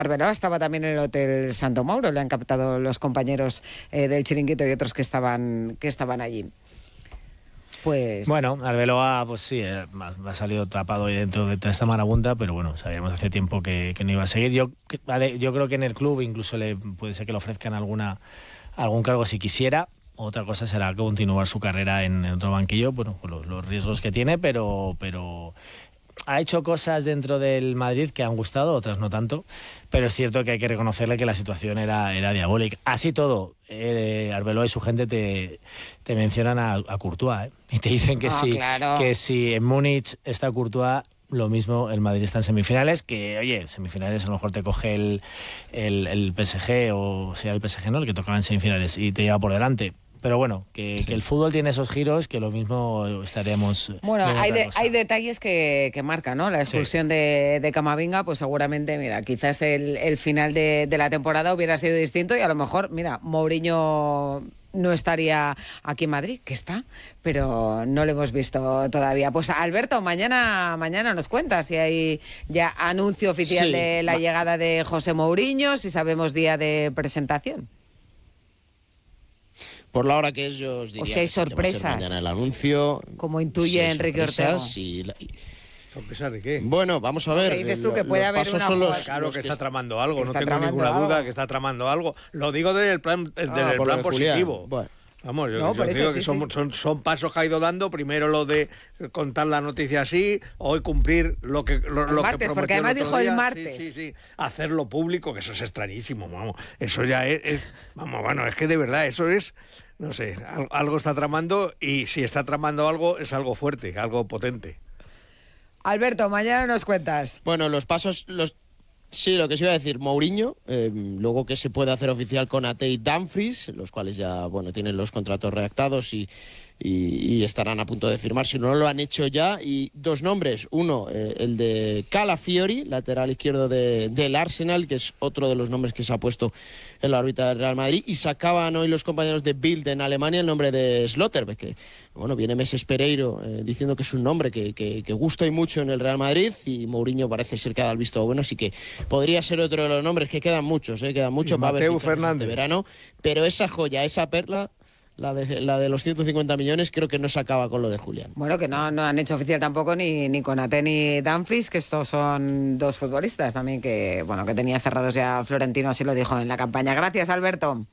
Arbeloa estaba también en el Hotel Santo Mauro, le han captado los compañeros del Chiringuito y otros que estaban allí. Pues... Bueno, Arbeloa, pues sí, ha salido tapado ahí dentro de toda esta marabunta, pero bueno, sabíamos hace tiempo que no iba a seguir. Yo creo que en el club incluso puede ser que le ofrezcan algún cargo si quisiera. Otra cosa será continuar su carrera en otro banquillo, bueno, con los riesgos que tiene, pero ha hecho cosas dentro del Madrid que han gustado, otras no tanto, pero es cierto que hay que reconocerle que la situación era diabólica. Así todo, Arbeloa y su gente te mencionan a Courtois, y te dicen que claro, que si en Múnich está Courtois, lo mismo el Madrid está en semifinales, que oye, semifinales a lo mejor te coge el PSG, o sea el PSG, ¿no?, el que tocaba en semifinales, y te lleva por delante. Pero bueno, que el fútbol tiene esos giros que lo mismo estaríamos... Bueno, hay detalles que marcan, ¿no? La expulsión de Camavinga, pues seguramente, mira, quizás el final de la temporada hubiera sido distinto y a lo mejor, mira, Mourinho no estaría aquí en Madrid, que está, pero no lo hemos visto todavía. Pues Alberto, mañana nos cuentas si hay ya anuncio oficial de la llegada de José Mourinho, si sabemos día de presentación. Por la hora que es, yo os diría, o si hay sorpresas, que va a ser mañana el anuncio. Como intuye Enrique Ortega. ¿Sorpresas de qué? Bueno, vamos a ver. ¿Qué dices tú? Que puede haber una jugada. Claro que está tramando algo, no tengo ninguna duda que está tramando algo. Lo digo desde el plan positivo. Bueno. Vamos, yo digo que son pasos que ha ido dando. Primero lo de contar la noticia así, hoy cumplir lo que prometió porque además dijo día. el martes. Sí, hacerlo público, que eso es extrañísimo, vamos. Eso ya es es que de verdad, eso es, no sé, algo está tramando, y si está tramando algo, es algo fuerte, algo potente. Alberto, mañana nos cuentas. Bueno, los pasos... Sí, lo que se iba a decir, Mourinho, luego que se puede hacer oficial con Ate y Dumfries, los cuales ya, tienen los contratos redactados y estarán a punto de firmar, si no lo han hecho ya, y dos nombres, uno, el de Calafiori, lateral izquierdo del Arsenal, que es otro de los nombres que se ha puesto en la órbita del Real Madrid, y sacaban hoy los compañeros de Bild en Alemania el nombre de Slotterbeck, que viene Meses Pereiro diciendo que es un nombre que gusta y mucho en el Real Madrid, y Mourinho parece ser que ha dado el visto bueno, así que podría ser otro de los nombres, que quedan muchos, va a haber Fernández este verano, pero esa joya, esa perla, la de los 150 millones, creo que no se acaba con lo de Julián. Bueno, que no han hecho oficial tampoco ni con Ate ni Dumfries, que estos son dos futbolistas también que tenía cerrados ya Florentino, así lo dijo en la campaña. Gracias, Alberto.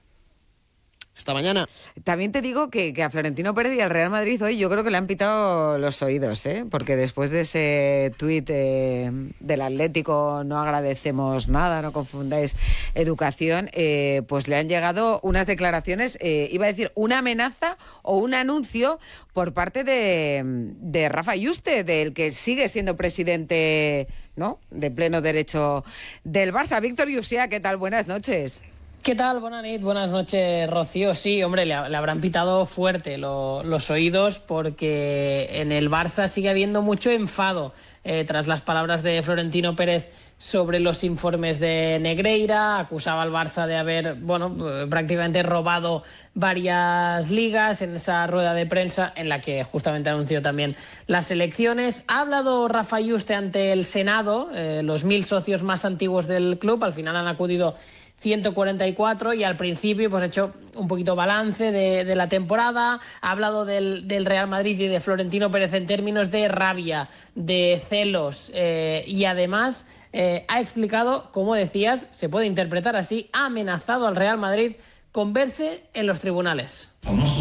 Hasta mañana. También te digo que a Florentino Pérez y al Real Madrid hoy yo creo que le han pitado los oídos, porque después de ese tuit del Atlético, no agradecemos nada, no confundáis educación, pues le han llegado unas declaraciones, iba a decir una amenaza o un anuncio por parte de Rafa Yuste, del que sigue siendo presidente, ¿no?, de pleno derecho del Barça. Víctor Yusia, ¿qué tal? Buenas noches. ¿Qué tal? Buenas noches, Rocío. Sí, hombre, le habrán pitado fuerte los oídos, porque en el Barça sigue habiendo mucho enfado tras las palabras de Florentino Pérez sobre los informes de Negreira. Acusaba al Barça de haber, prácticamente robado varias ligas en esa rueda de prensa en la que justamente anunció también las elecciones. Ha hablado Rafa Yuste ante el Senado, los 1000 socios más antiguos del club. Al final han acudido 144, y al principio ha hecho un poquito balance de la temporada. Ha hablado del Real Madrid y de Florentino Pérez en términos de rabia, de celos, y además ha explicado, como decías, se puede interpretar así, ha amenazado al Real Madrid con verse en los tribunales.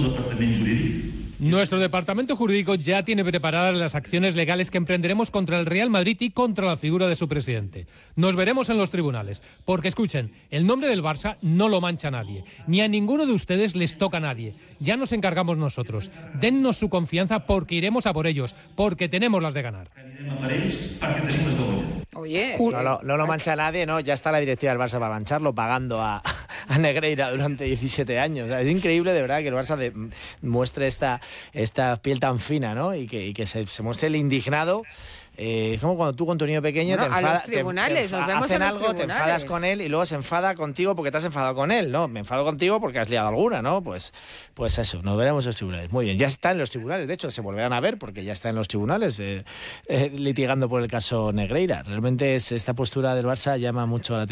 Nuestro departamento jurídico ya tiene preparadas las acciones legales que emprenderemos contra el Real Madrid y contra la figura de su presidente. Nos veremos en los tribunales, porque escuchen, el nombre del Barça no lo mancha nadie, ni a ninguno de ustedes les toca a nadie. Ya nos encargamos nosotros. Dennos su confianza, porque iremos a por ellos, porque tenemos las de ganar. Oye, no lo mancha nadie, ¿no? Ya está la directiva del Barça para mancharlo, pagando a Negreira durante 17 años. O sea, es increíble, de verdad, que el Barça muestre esta piel tan fina, ¿no? Y que se muestre el indignado Es como cuando tú con tu niño pequeño Bueno, te a los enfadas, tribunales, nos vemos hacen a los algo, te tribunales. enfadas con él y luego se enfada contigo porque te has enfadado con él, ¿no? Me enfado contigo porque has liado alguna, ¿no? Pues eso, nos veremos en los tribunales. Muy bien, ya está en los tribunales, de hecho se volverán a ver porque ya está en los tribunales litigando por el caso Negreira. Realmente esta postura del Barça llama mucho la atención.